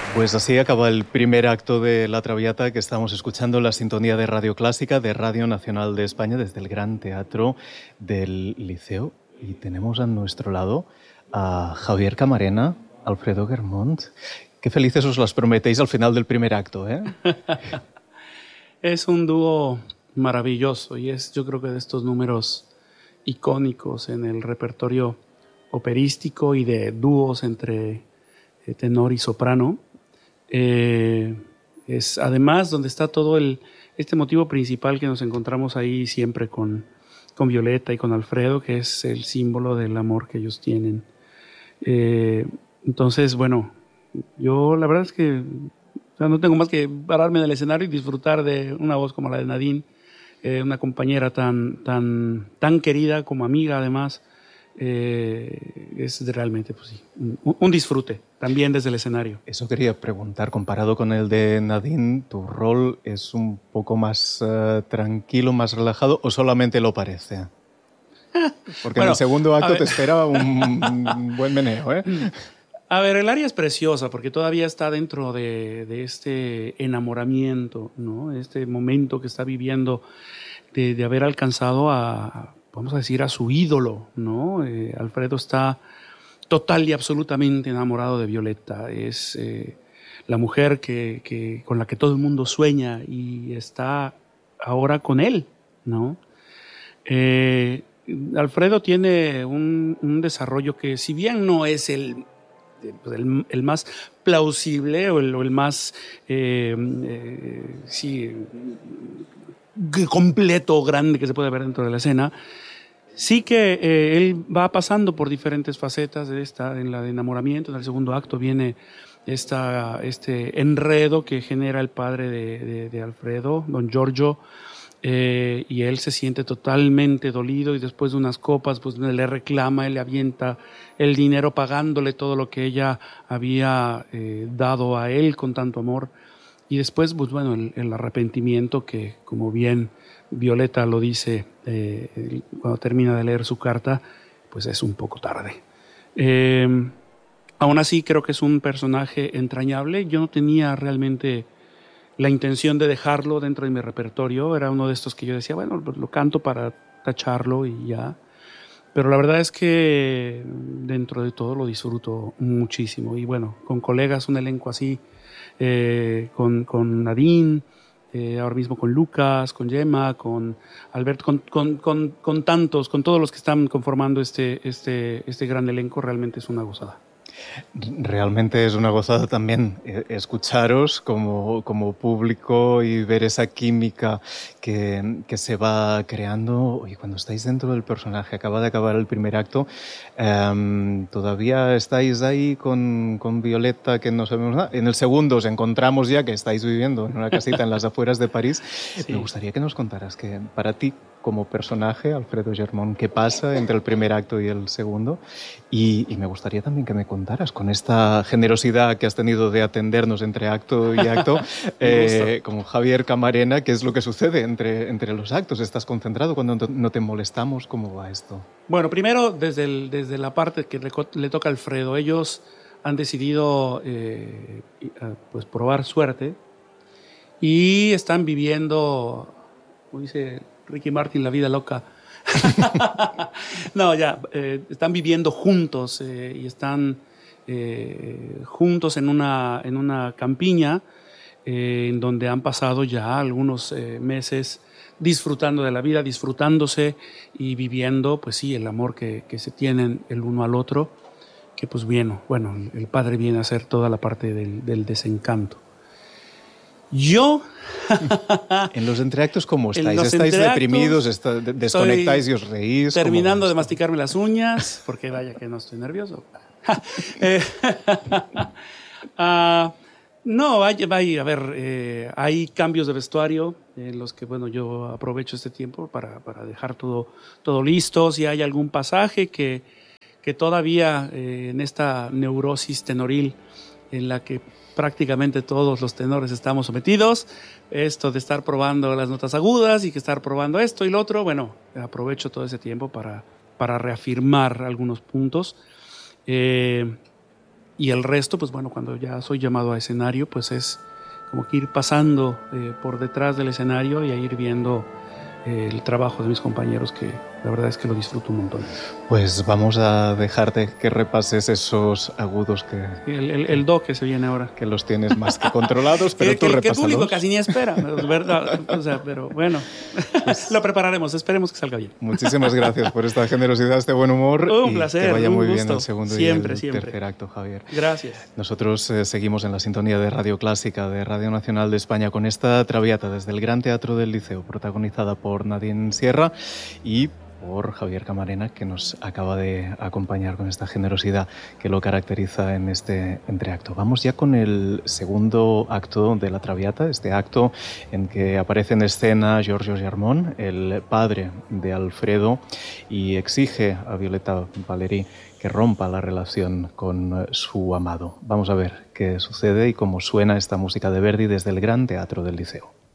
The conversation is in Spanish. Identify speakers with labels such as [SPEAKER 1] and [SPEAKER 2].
[SPEAKER 1] Pues así acaba el primer acto de La Traviata, que estamos escuchando la sintonía de Radio Clásica de Radio Nacional de España desde el Gran Teatro del Liceo. Y tenemos a nuestro lado a Javier Camarena, Alfredo Germont. Qué felices os las prometéis al final del primer acto, ¿eh?
[SPEAKER 2] Es un dúo maravilloso y es, yo creo que de estos números icónicos en el repertorio operístico y de dúos entre tenor y soprano. Es además donde está todo este motivo principal que nos encontramos ahí siempre con Violeta y con Alfredo, que es el símbolo del amor que ellos tienen. Entonces, bueno, yo la verdad es que no tengo más que pararme en el escenario y disfrutar de una voz como la de Nadine, una compañera tan querida como amiga además. Es realmente, pues sí, un disfrute también desde el escenario.
[SPEAKER 1] Eso quería preguntar, comparado con el de Nadine, ¿tu rol es un poco más tranquilo, más relajado o solamente lo parece? Porque en el segundo acto te espera un buen meneo, ¿eh?
[SPEAKER 2] A ver, el aria es preciosa porque todavía está dentro de este enamoramiento, ¿no? Este momento que está viviendo de haber alcanzado vamos a decir, a su ídolo, ¿no? Alfredo está total y absolutamente enamorado de Violeta. Es la mujer con la que todo el mundo sueña y está ahora con él, ¿no? Alfredo tiene un desarrollo que, si bien no es el más plausible o el más completo, grande que se puede ver dentro de la escena, sí que él va pasando por diferentes facetas en la de enamoramiento. En el segundo acto viene este enredo que genera el padre de Alfredo, don Giorgio, y él se siente totalmente dolido y después de unas copas pues le reclama, él le avienta el dinero pagándole todo lo que ella había dado a él con tanto amor. Y después, pues bueno, el arrepentimiento que, como bien Violeta lo dice cuando termina de leer su carta, pues es un poco tarde. Aún así, creo que es un personaje entrañable. Yo no tenía realmente la intención de dejarlo dentro de mi repertorio. Era uno de estos que yo decía, bueno, pues lo canto para tacharlo y ya. Pero la verdad es que dentro de todo lo disfruto muchísimo. Y bueno, con colegas, un elenco así, con Nadine, ahora mismo con Lucas, con Gemma, con Albert, con tantos, con todos los que están conformando este gran elenco, realmente es una gozada.
[SPEAKER 1] Realmente es una gozada también escucharos como público y ver esa química que se va creando. Y cuando estáis dentro del personaje, acaba de acabar el primer acto, todavía estáis ahí con Violeta, que no sabemos nada. En el segundo os encontramos ya que estáis viviendo en una casita en las afueras de París. Sí. Me gustaría que nos contaras que para ti, como personaje, Alfredo Germont, qué pasa entre el primer acto y el segundo. Y me gustaría también que me contaras, con esta generosidad que has tenido de atendernos entre acto y acto, como Javier Camarena, ¿qué es lo que sucede entre los actos? ¿Estás concentrado cuando no te molestamos? ¿Cómo va esto?
[SPEAKER 2] Bueno, primero desde la parte que le toca a Alfredo, ellos han decidido pues probar suerte y están viviendo, como dice Ricky Martin, la vida loca. No, ya, están viviendo juntos y están juntos en una campiña en donde han pasado ya algunos meses disfrutando de la vida, disfrutándose y viviendo, pues sí, el amor que se tienen el uno al otro, que pues bueno, el padre viene a hacer toda la parte del desencanto. Yo...
[SPEAKER 1] En los entreactos, ¿cómo estáis? ¿Estáis deprimidos? ¿Desconectáis y os reís?
[SPEAKER 2] Terminando de masticarme las uñas, porque vaya que no estoy nervioso. No, a ver, hay cambios de vestuario en los que, bueno, yo aprovecho este tiempo para dejar todo listo. Si hay algún pasaje que todavía en esta neurosis tenoril en la que prácticamente todos los tenores estamos sometidos, esto de estar probando las notas agudas y que estar probando esto y lo otro, bueno, aprovecho todo ese tiempo para reafirmar algunos puntos. Y el resto, pues bueno, cuando ya soy llamado a escenario, pues es como que ir pasando por detrás del escenario y a ir viendo el trabajo de mis compañeros, que la verdad es que lo disfruto un montón.
[SPEAKER 1] Pues vamos a dejarte que repases esos agudos
[SPEAKER 2] El do que se viene ahora.
[SPEAKER 1] Que los tienes más que controlados, pero tú repásalos.
[SPEAKER 2] Que el público casi ni espera, ¿verdad? O sea, pero bueno, pues, lo prepararemos, esperemos que salga bien.
[SPEAKER 1] Muchísimas gracias por esta generosidad, este buen humor.
[SPEAKER 2] Un placer,
[SPEAKER 1] que vaya muy
[SPEAKER 2] gusto.
[SPEAKER 1] Bien el segundo
[SPEAKER 2] siempre,
[SPEAKER 1] y el tercer acto, Javier.
[SPEAKER 2] Gracias.
[SPEAKER 1] Nosotros seguimos en la sintonía de Radio Clásica, de Radio Nacional de España, con esta Traviata desde el Gran Teatro del Liceo, protagonizada por Nadine Sierra y por Javier Camarena, que nos acaba de acompañar con esta generosidad que lo caracteriza en este entreacto. Vamos ya con el segundo acto de la Traviata, este acto en que aparece en escena Giorgio Germón, el padre de Alfredo, y exige a Violeta Valeri que rompa la relación con su amado. Vamos a ver qué sucede y cómo suena esta música de Verdi desde el Gran Teatro del Liceo.